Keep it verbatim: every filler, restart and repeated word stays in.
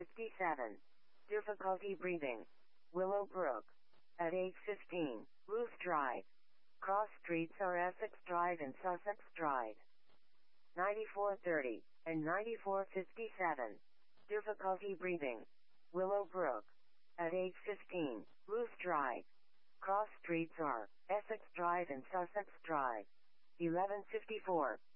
fifty-seven. Difficulty breathing. Willowbrook. At eight fifteen. Ruth Drive. Cross streets are Essex Drive and Sussex Drive. ninety-four thirty and ninety-four fifty-seven. Difficulty breathing. Willowbrook. At eight fifteen. Ruth Drive. Cross streets are Essex Drive and Sussex Drive. eleven fifty-four.